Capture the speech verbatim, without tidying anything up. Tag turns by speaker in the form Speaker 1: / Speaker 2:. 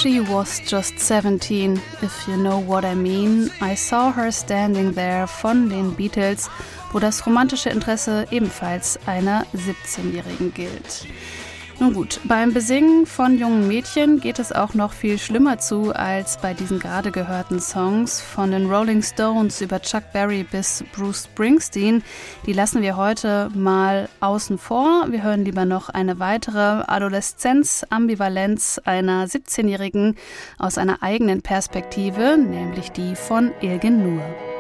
Speaker 1: She was just seventeen, if you know what I mean. I saw her standing there von den Beatles, wo das romantische Interesse ebenfalls einer siebzehnjährigen gilt. Nun gut, beim Besingen von jungen Mädchen geht es auch noch viel schlimmer zu als bei diesen gerade gehörten Songs. Von den Rolling Stones über Chuck Berry bis Bruce Springsteen, die lassen wir heute mal außen vor. Wir hören lieber noch eine weitere Adoleszenz-Ambivalenz einer siebzehnjährigen aus einer eigenen Perspektive, nämlich die von Ilgen Nur.